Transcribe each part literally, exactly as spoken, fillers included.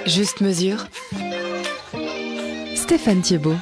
Juste mesure. Stéphane Thiebaud.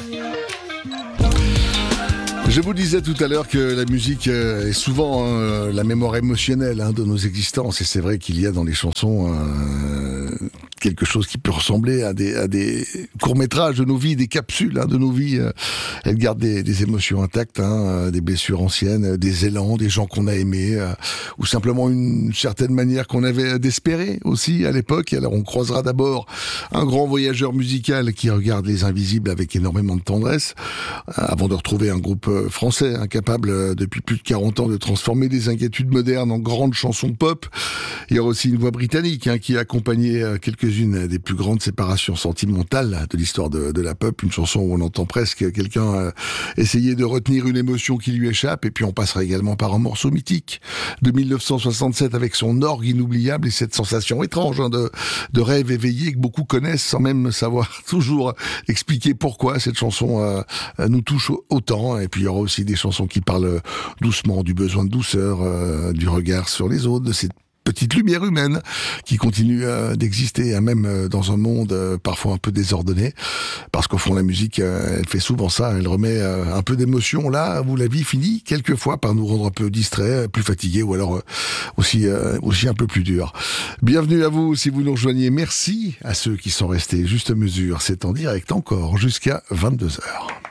Je vous disais tout à l'heure que la musique est souvent hein, la mémoire émotionnelle hein, de nos existences, et c'est vrai qu'il y a dans les chansons euh, quelque chose qui peut ressembler à des, à des courts-métrages de nos vies, des capsules hein, de nos vies. Elles gardent des, des émotions intactes, hein, des blessures anciennes, des élans, des gens qu'on a aimés, euh, ou simplement une certaine manière qu'on avait d'espérer aussi à l'époque. Alors on croisera d'abord un grand voyageur musical qui regarde les invisibles avec énormément de tendresse, euh, avant de retrouver un groupe français, incapable euh, depuis plus de quarante ans de transformer des inquiétudes modernes en grandes chansons pop. Il y a aussi une voix britannique hein, qui a accompagné euh, quelques-unes des plus grandes séparations sentimentales de l'histoire de, de la pop. Une chanson où on entend presque quelqu'un euh, essayer de retenir une émotion qui lui échappe. Et puis on passera également par un morceau mythique de mille neuf cent soixante-sept avec son orgue inoubliable et cette sensation étrange hein, de, de rêve éveillé que beaucoup connaissent sans même savoir toujours expliquer pourquoi cette chanson euh, nous touche autant. Et puis il y aura aussi des chansons qui parlent doucement du besoin de douceur, euh, du regard sur les autres, de cette petite lumière humaine qui continue euh, d'exister, hein, même euh, dans un monde euh, parfois un peu désordonné. Parce qu'au fond, la musique, euh, elle fait souvent ça. Elle remet euh, un peu d'émotion là où la vie finit quelquefois par nous rendre un peu distraits, plus fatigués ou alors euh, aussi, euh, aussi un peu plus durs. Bienvenue à vous si vous nous rejoignez. Merci à ceux qui sont restés juste mesure. C'est en direct encore jusqu'à vingt-deux heures.